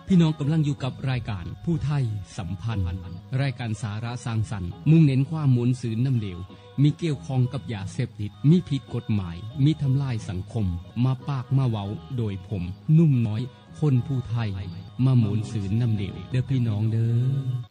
พี่น้องกำลังอยู่กับรายการผู้ไทยสัมพันธ์รายการสาระสร้างสรรค์มุ่งเน้นความมวลซื่นน้ำเหลวมีเกี่ยวข้องกับยาเสพติดมีผิดกฎหมายมีทำลายสังคมมาปากมาเว้าโดยผมนุ่มน้อยคนผู้ไทยมาหมุนซื่นน้ำเหลวเด้อพี่น้องเด้อ